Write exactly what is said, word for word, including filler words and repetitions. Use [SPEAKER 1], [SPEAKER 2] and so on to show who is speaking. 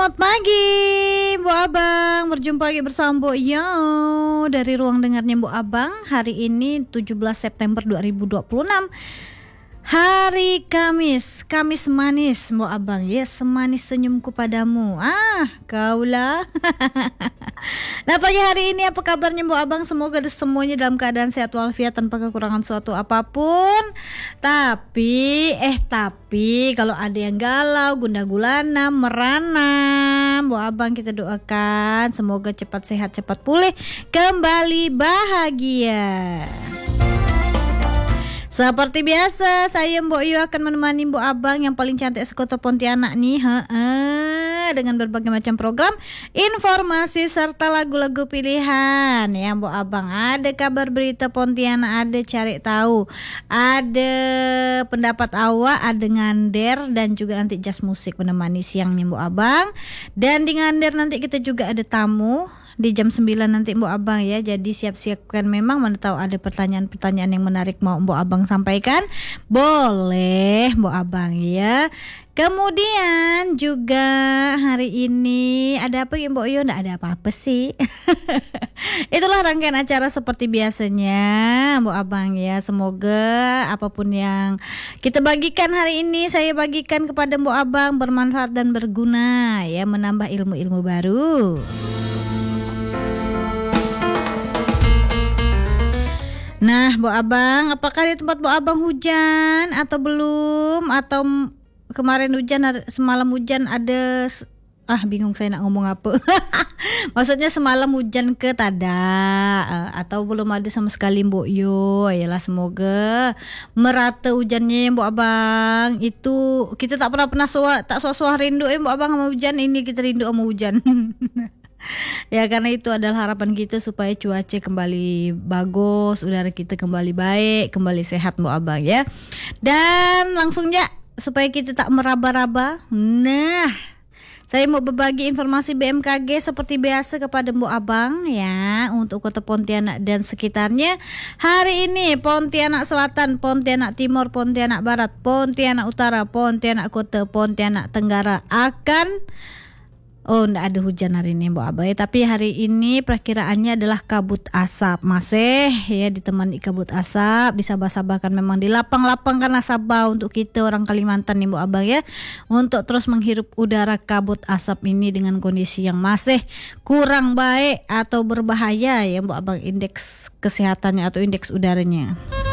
[SPEAKER 1] Selamat pagi, Bu Abang. Berjumpa lagi bersama Bu Yo dari ruang dengarnya Bu Abang. Hari ini tujuh belas September dua ribu dua puluh enam. Hari Kamis, Kamis manis Bu Abang. Yes, semanis senyumku padamu. Ah, kaulah. Nah, pagi hari ini apa kabarnya Bu Abang? Semoga semuanya dalam keadaan sehat walafiat tanpa kekurangan suatu apapun. Tapi, eh tapi kalau ada yang galau, gundah gulana, merana, Bu Abang kita doakan semoga cepat sehat, cepat pulih, kembali bahagia. Seperti biasa, saya Mbok Yu akan menemani Mbok Abang yang paling cantik sekota Pontianak nih, heeh, dengan berbagai macam program, informasi serta lagu-lagu pilihan ya Mbok Abang. Ada kabar berita Pontianak, ada cari tahu, ada pendapat awak, ada ngander dan juga nanti jazz musik menemani siangnya Mbok Abang. Dan di ngander nanti kita juga ada tamu di jam sembilan nanti Mbok Abang ya. Jadi siap-siapkan, memang mana tahu ada pertanyaan-pertanyaan yang menarik mau Mbok Abang sampaikan. Boleh Mbok Abang ya. Kemudian juga hari ini ada apa ya Mbok Yo? Nggak ada apa-apa sih. Itulah rangkaian acara seperti biasanya Mbok Abang ya. Semoga apapun yang kita bagikan hari ini, saya bagikan kepada Mbok Abang bermanfaat dan berguna ya, menambah ilmu-ilmu baru. Nah, Bu Abang, apakah di tempat Bu Abang hujan atau belum? Atau kemarin hujan, semalam hujan ada, ah bingung saya nak ngomong apa. Maksudnya semalam hujan ke tada, atau belum ada sama sekali Mbok Yo. Yalah, semoga merata hujannya Mbok Abang. Itu kita tak pernah pernah suah, tak suah-suah rindu eh Mbok Abang sama hujan, ini kita rindu sama hujan. Ya, karena itu adalah harapan kita supaya cuaca kembali bagus, udara kita kembali baik, kembali sehat Mbok Abang ya. Dan langsung ya, supaya kita tak meraba-raba. Nah, saya mau berbagi informasi B M K G seperti biasa kepada Mbok Abang ya, untuk Kota Pontianak dan sekitarnya. Hari ini Pontianak Selatan, Pontianak Timur, Pontianak Barat, Pontianak Utara, Pontianak Kota, Pontianak Tenggara akan Oh, enggak ada hujan hari ini Mbok Abang. Tapi hari ini perakiraannya adalah kabut asap. Masih ya ditemani kabut asap. Disabah-sabahkan, memang dilapang-lapangkan asabah untuk kita orang Kalimantan nih Mbok Abang ya, untuk terus menghirup udara kabut asap ini dengan kondisi yang masih kurang baik atau berbahaya ya Mbok Abang, indeks kesehatannya atau indeks udaranya.